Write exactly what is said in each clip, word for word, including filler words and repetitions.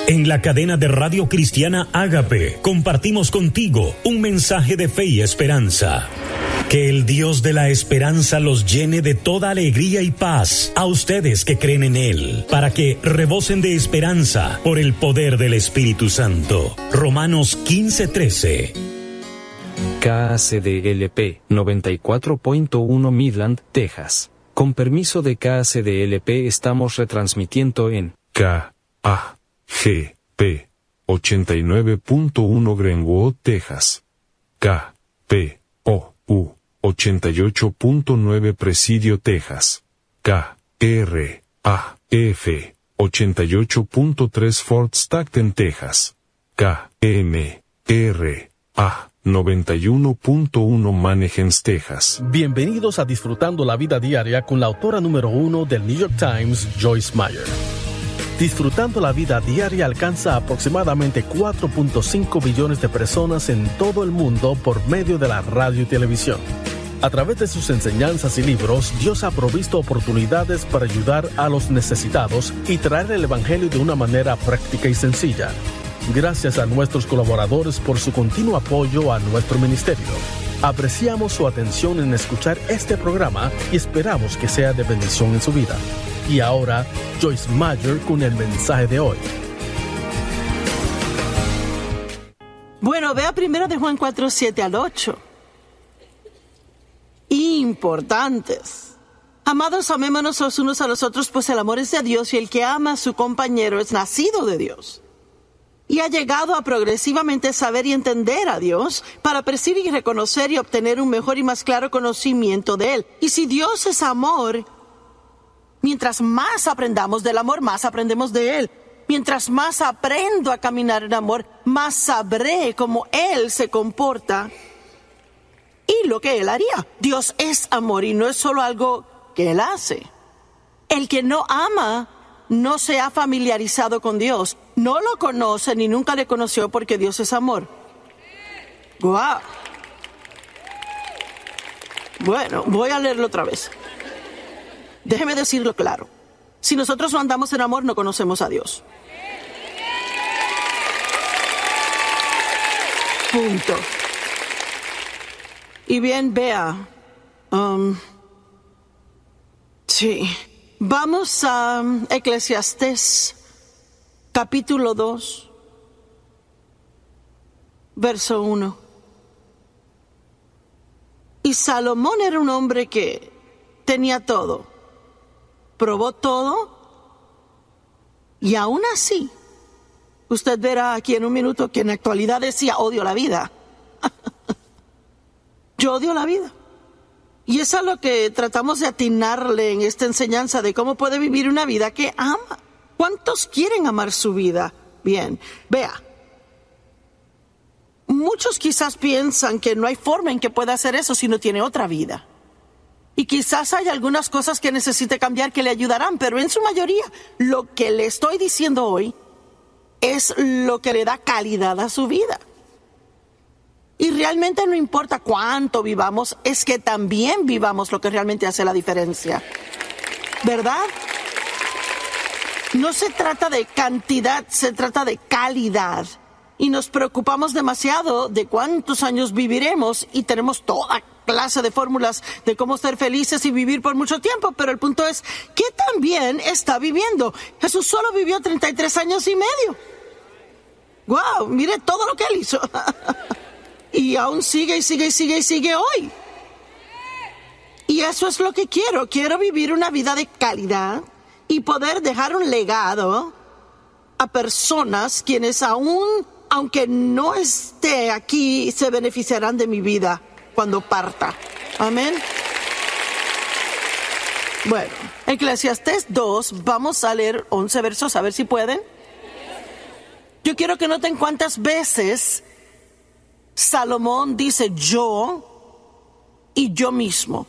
En la cadena de Radio Cristiana Ágape compartimos contigo un mensaje de fe y esperanza. Que el Dios de la esperanza los llene de toda alegría y paz a ustedes que creen en Él, para que rebosen de esperanza por el poder del Espíritu Santo. Romanos quince trece. K A C D L P noventa y cuatro punto uno Midland, Texas. Con permiso de K A C D L P estamos retransmitiendo en K A G P ochenta y nueve punto uno Greenwood, Texas. K P O U ochenta y ocho punto nueve Presidio, Texas. K R A F ochenta y ocho punto tres Fort Stockton, Texas. K M R A noventa y uno punto uno Manahems, Texas. Bienvenidos a Disfrutando la Vida Diaria con la autora número uno del New York Times, Joyce Meyer. Disfrutando la Vida Diaria alcanza aproximadamente cuatro punto cinco billones de personas en todo el mundo por medio de la radio y televisión. A través de sus enseñanzas y libros, Dios ha provisto oportunidades para ayudar a los necesitados y traer el Evangelio de una manera práctica y sencilla. Gracias a nuestros colaboradores por su continuo apoyo a nuestro ministerio. Apreciamos su atención en escuchar este programa y esperamos que sea de bendición en su vida. Y ahora, Joyce Meyer con el mensaje de hoy. Bueno, vea primero de Juan cuatro, siete al ocho. Importantes. Amados, amémonos los unos a los otros, pues el amor es de Dios y el que ama a su compañero es nacido de Dios. Y ha llegado a progresivamente saber y entender a Dios para percibir y reconocer y obtener un mejor y más claro conocimiento de Él. Y si Dios es amor, mientras más aprendamos del amor, más aprendemos de Él. Mientras más aprendo a caminar en amor, más sabré cómo Él se comporta y lo que Él haría. Dios es amor y no es solo algo que Él hace. El que no ama no se ha familiarizado con Dios, no lo conoce ni nunca le conoció porque Dios es amor. ¡Guau! Bueno, voy a leerlo otra vez. Déjeme decirlo claro. Si nosotros no andamos en amor, no conocemos a Dios. Punto. Y bien, vea. Um, sí. Vamos a Eclesiastés, capítulo dos, verso uno. Y Salomón era un hombre que tenía todo, probó todo, y aún así, usted verá aquí en un minuto que en la actualidad decía, odio la vida. Yo odio la vida. Y es a lo que tratamos de atinarle en esta enseñanza de cómo puede vivir una vida que ama. ¿Cuántos quieren amar su vida? Bien, vea. Muchos quizás piensan que no hay forma en que pueda hacer eso si no tiene otra vida. Y quizás hay algunas cosas que necesite cambiar que le ayudarán, pero en su mayoría lo que le estoy diciendo hoy es lo que le da calidad a su vida. Y realmente no importa cuánto vivamos, es que también vivamos lo que realmente hace la diferencia. ¿Verdad? No se trata de cantidad, se trata de calidad. Y nos preocupamos demasiado de cuántos años viviremos y tenemos toda clase de fórmulas de cómo ser felices y vivir por mucho tiempo. Pero el punto es, ¿qué tan bien está viviendo? Jesús solo vivió treinta y tres años y medio. ¡Wow! Mire todo lo que Él hizo. Y aún sigue y sigue y sigue y sigue hoy. Y eso es lo que quiero. Quiero vivir una vida de calidad y poder dejar un legado a personas quienes aún, aunque no esté aquí, se beneficiarán de mi vida cuando parta. Amén. Bueno, Eclesiastés dos, vamos a leer once versos, a ver si pueden. Yo quiero que noten cuántas veces Salomón dice yo y yo mismo.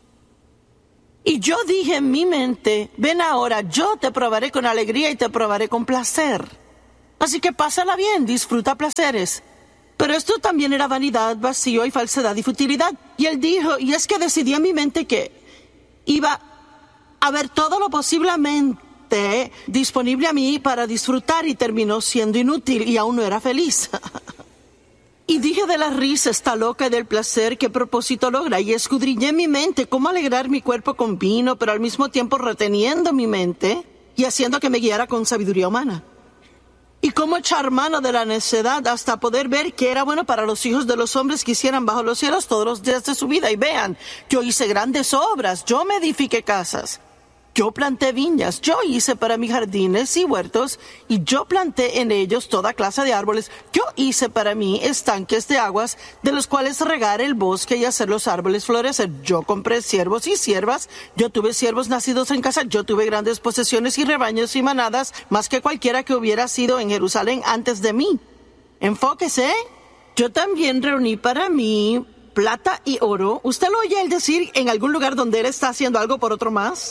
Y yo dije en mi mente, ven ahora, yo te probaré con alegría y te probaré con placer. Así que pásala bien, disfruta placeres. Pero esto también era vanidad, vacío y falsedad y futilidad. Y él dijo, y es que decidí en mi mente que iba a ver todo lo posiblemente noté disponible a mí para disfrutar y terminó siendo inútil y aún no era feliz. Y dije de la risa está loca y del placer qué propósito logra, y escudriñé en mi mente cómo alegrar mi cuerpo con vino, pero al mismo tiempo reteniendo mi mente y haciendo que me guiara con sabiduría humana. Y cómo echar mano de la necedad hasta poder ver que era bueno para los hijos de los hombres que hicieran bajo los cielos todos los días de su vida. Y vean, yo hice grandes obras, yo me edifiqué casas, yo planté viñas, yo hice para mí jardines y huertos, y yo planté en ellos toda clase de árboles. Yo hice para mí estanques de aguas, de los cuales regar el bosque y hacer los árboles florecer. Yo compré siervos y siervas, yo tuve siervos nacidos en casa, yo tuve grandes posesiones y rebaños y manadas, más que cualquiera que hubiera sido en Jerusalén antes de mí. Enfóquese. Yo también reuní para mí plata y oro. ¿Usted lo oye él decir en algún lugar donde él está haciendo algo por otro más?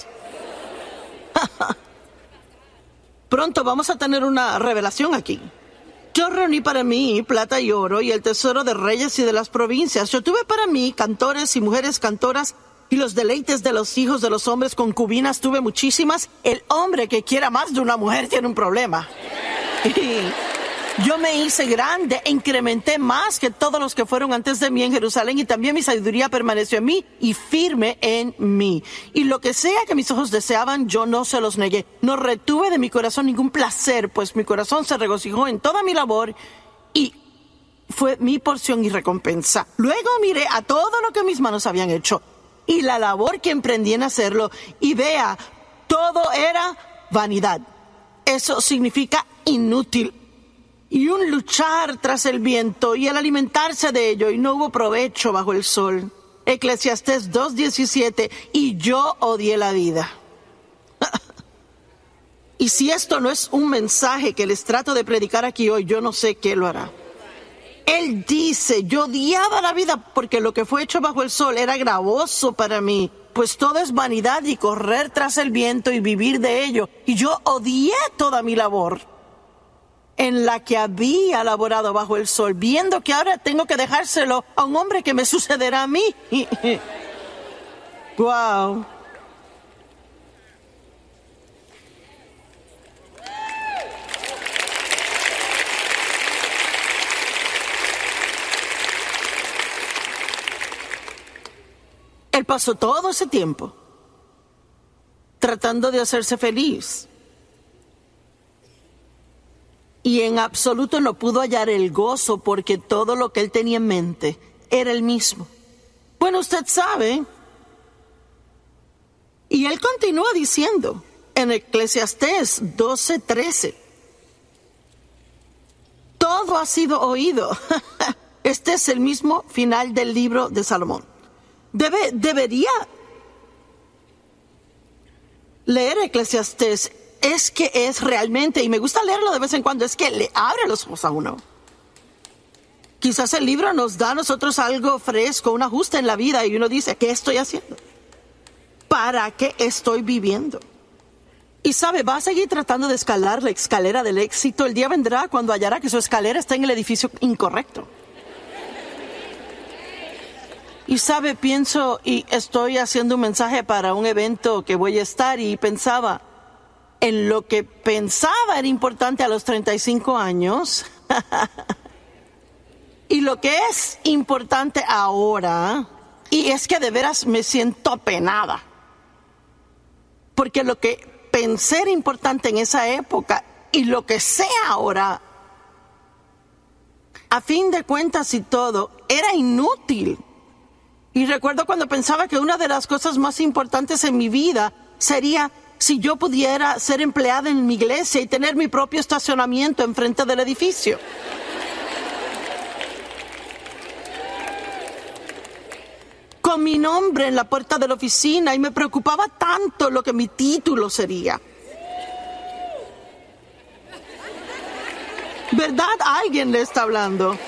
Pronto vamos a tener una revelación aquí. Yo reuní para mí plata y oro y el tesoro de reyes y de las provincias. Yo tuve para mí cantores y mujeres cantoras y los deleites de los hijos de los hombres. Concubinas tuve muchísimas. El hombre que quiera más de una mujer tiene un problema. Yo me hice grande e incrementé más que todos los que fueron antes de mí en Jerusalén, y también mi sabiduría permaneció en mí y firme en mí. Y lo que sea que mis ojos deseaban, yo no se los negué. No retuve de mi corazón ningún placer, pues mi corazón se regocijó en toda mi labor y fue mi porción y recompensa. Luego miré a todo lo que mis manos habían hecho y la labor que emprendí en hacerlo, y vea, todo era vanidad. Eso significa inútil. Y un luchar tras el viento y el alimentarse de ello, y no hubo provecho bajo el sol. Eclesiastés dos diecisiete, y yo odié la vida. Y si esto no es un mensaje que les trato de predicar aquí hoy, yo no sé qué lo hará. Él dice, yo odiaba la vida porque lo que fue hecho bajo el sol era gravoso para mí, pues todo es vanidad y correr tras el viento y vivir de ello. Y yo odié toda mi labor en la que había laborado bajo el sol, viendo que ahora tengo que dejárselo a un hombre que me sucederá a mí. Wow. Él pasó todo ese tiempo tratando de hacerse feliz. Y en absoluto no pudo hallar el gozo, porque todo lo que él tenía en mente era el mismo. Bueno, usted sabe. Y él continúa diciendo en Eclesiastés doce trece. Todo ha sido oído. Este es el mismo final del libro de Salomón. Debe, debería leer Eclesiastés. Es que es realmente, y me gusta leerlo de vez en cuando, es que le abre los ojos a uno. Quizás el libro nos da a nosotros algo fresco, un ajuste en la vida, y uno dice, ¿qué estoy haciendo? ¿Para qué estoy viviendo? Y sabe, va a seguir tratando de escalar la escalera del éxito. El día vendrá cuando hallará que su escalera está en el edificio incorrecto. Y sabe, pienso, y estoy haciendo un mensaje para un evento que voy a estar, y pensaba en lo que pensaba era importante a los treinta y cinco años y lo que es importante ahora, y es que de veras me siento apenada, porque lo que pensé era importante en esa época y lo que sé ahora, a fin de cuentas y todo, era inútil. Y recuerdo cuando pensaba que una de las cosas más importantes en mi vida sería si yo pudiera ser empleada en mi iglesia y tener mi propio estacionamiento enfrente del edificio. Con mi nombre en la puerta de la oficina, y me preocupaba tanto lo que mi título sería. ¿Verdad? Alguien le está hablando.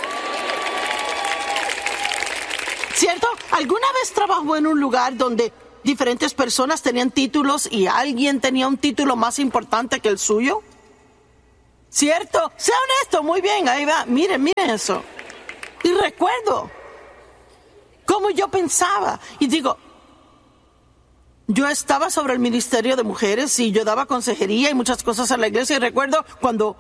¿Cierto? ¿Alguna vez trabajó en un lugar donde diferentes personas tenían títulos y alguien tenía un título más importante que el suyo? ¿Cierto? Sea honesto, muy bien, ahí va. Miren, miren eso. Y recuerdo cómo yo pensaba. Y digo, yo estaba sobre el ministerio de mujeres y yo daba consejería y muchas cosas a la iglesia. Y recuerdo cuando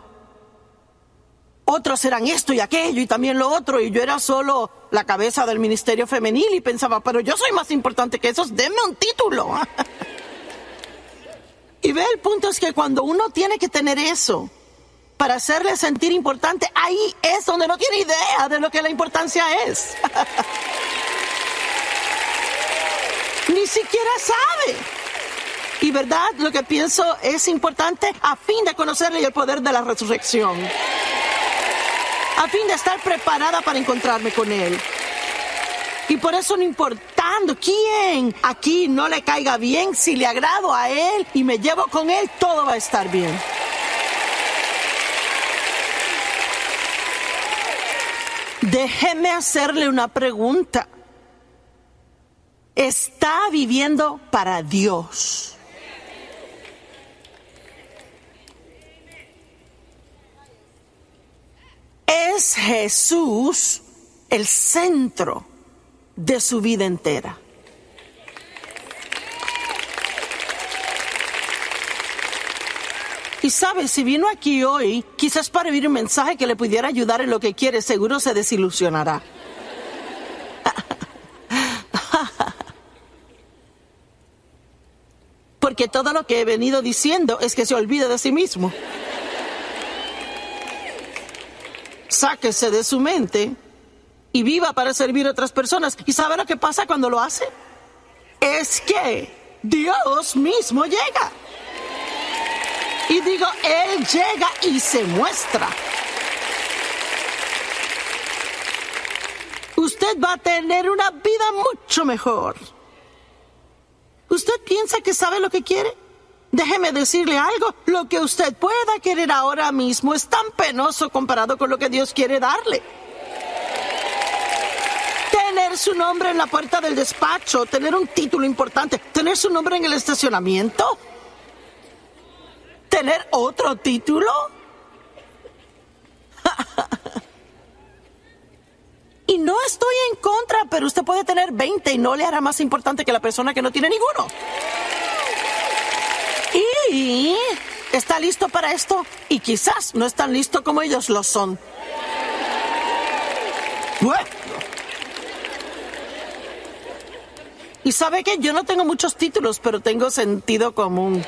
otros eran esto y aquello y también lo otro, y yo era solo la cabeza del ministerio femenil y pensaba, pero yo soy más importante que esos, denme un título. Y ve, el punto es que cuando uno tiene que tener eso para hacerle sentir importante, ahí es donde no tiene idea de lo que la importancia es. Ni siquiera sabe. Y verdad, lo que pienso es importante a fin de conocerle el poder de la resurrección. A fin de estar preparada para encontrarme con Él. Y por eso, no importando quién aquí no le caiga bien, si le agrado a Él y me llevo con Él, todo va a estar bien. Déjeme hacerle una pregunta. ¿Está viviendo para Dios? ¿Es Jesús el centro de su vida entera? Y sabe, si vino aquí hoy, quizás para oír un mensaje que le pudiera ayudar en lo que quiere, seguro se desilusionará. Porque todo lo que he venido diciendo es que se olvide de sí mismo. Sáquese de su mente y viva para servir a otras personas. ¿Y sabe lo que pasa cuando lo hace? Es que Dios mismo llega. Y digo, Él llega y se muestra. Usted va a tener una vida mucho mejor. ¿Usted piensa que sabe lo que quiere? Déjeme decirle algo. Lo que usted pueda querer ahora mismo es tan penoso comparado con lo que Dios quiere darle. Tener su nombre en la puerta del despacho, tener un título importante, tener su nombre en el estacionamiento, tener otro título. Y no estoy en contra, pero usted puede tener veinte y no le hará más importante que la persona que no tiene ninguno. Y está listo para esto, y quizás no es tan listo como ellos lo son. Bueno. Y sabe que yo no tengo muchos títulos, pero tengo sentido común.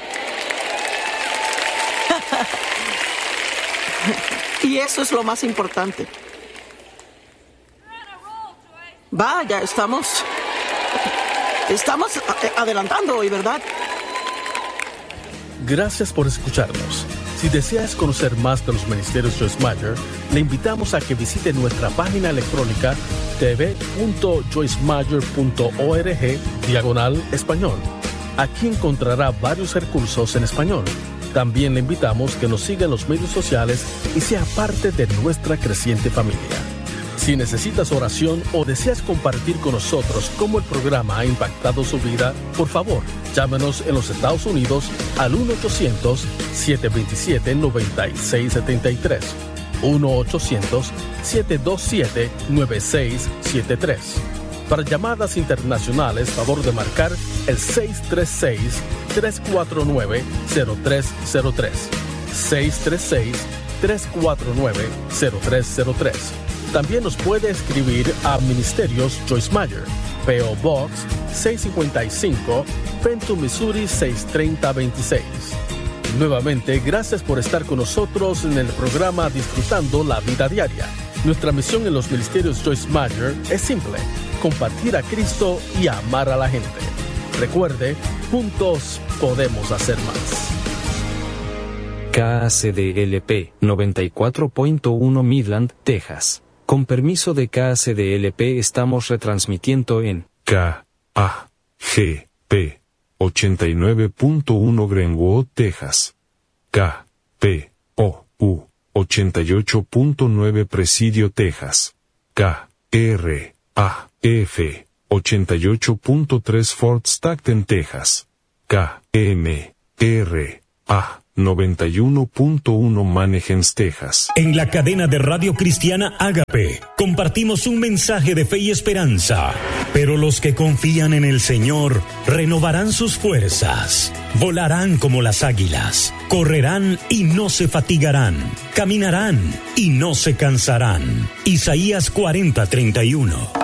Y eso es lo más importante. Vaya, estamos... Estamos adelantando hoy, ¿verdad? Gracias por escucharnos. Si deseas conocer más de los ministerios Joyce Meyer, le invitamos a que visite nuestra página electrónica t v punto joyce meyer punto org diagonal español. Aquí encontrará varios recursos en español. También le invitamos que nos siga en los medios sociales y sea parte de nuestra creciente familia. Si necesitas oración o deseas compartir con nosotros cómo el programa ha impactado su vida, por favor, llámenos en los Estados Unidos al uno ochocientos, siete dos siete, nueve seis siete tres. uno ochocientos, siete dos siete, nueve seis siete tres. Para llamadas internacionales, favor de marcar el seis tres seis, tres cuatro nueve, cero tres cero tres. seis tres seis, tres cuatro nueve, cero tres cero tres. También nos puede escribir a Ministerios Joyce Meyer, P O Box seiscientos cincuenta y cinco, Fenton, Missouri seis tres cero dos seis. Nuevamente, gracias por estar con nosotros en el programa Disfrutando la Vida Diaria. Nuestra misión en los Ministerios Joyce Meyer es simple: compartir a Cristo y amar a la gente. Recuerde, juntos podemos hacer más. K C D L P noventa y cuatro punto uno Midland, Texas. Con permiso de K C D L P estamos retransmitiendo en K A G P ochenta y nueve punto uno Greenwood, Texas. K P O U ochenta y ocho punto nueve Presidio, Texas. K R A F ochenta y ocho punto tres Fort Stockton, Texas. K M R A noventa y uno punto uno Manhegens, Texas. En la cadena de Radio Cristiana Ágape compartimos un mensaje de fe y esperanza. Pero los que confían en el Señor renovarán sus fuerzas, volarán como las águilas, correrán y no se fatigarán, caminarán y no se cansarán. Isaías cuarenta, treinta y uno.